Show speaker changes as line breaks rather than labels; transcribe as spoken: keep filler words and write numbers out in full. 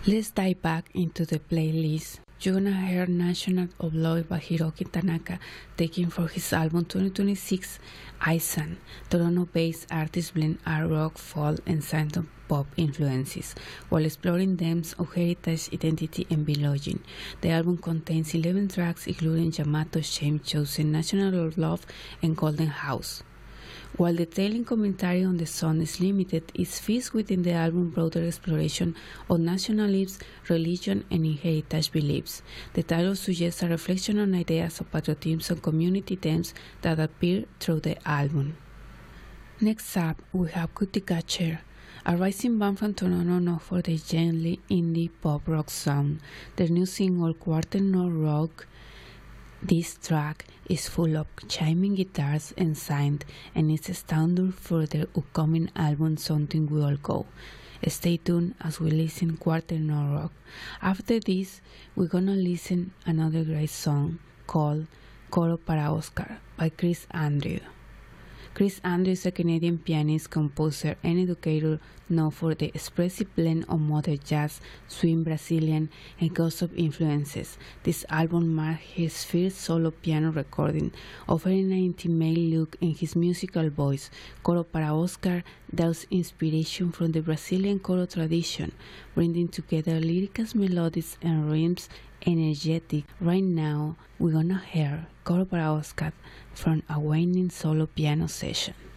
Let's dive back into the playlist. You're gonna hear National of Love by Hiroki Tanaka, taken from his album twenty twenty-six, Aisan. Toronto-based artists blend art rock, folk, and synth pop influences, while exploring themes of heritage, identity, and belonging. The album contains eleven tracks, including Yamato, Shame, Chosen, National of Love, and Golden House. While detailing commentary on the song is limited, it fits within the album's broader exploration of nationalism, religion, and heritage beliefs. The title suggests a reflection on ideas of patriotism and community themes that appear through the album. Next up, we have Cookie-Catcher, a rising band from Toronto known for their gently indie pop rock sound. Their new single, Quarter No Rock. This track is full of chiming guitars and synth, and is a standard for their upcoming album Something We All Go. Stay tuned as we listen Quarter No Rock. After this, we're gonna listen another great song called Coro para Oscar by Chris Andrew. Chris Andrew is a Canadian pianist, composer, and educator known for the expressive blend of modern jazz, swing, Brazilian, and gospel influences. This album marked his first solo piano recording, offering an intimate look in his musical voice. Coro para Oscar draws inspiration from the Brazilian coro tradition, bringing together lyrical melodies and rhythms energetic. Right now, we're gonna hear Coro para Oscar from a waning solo piano session.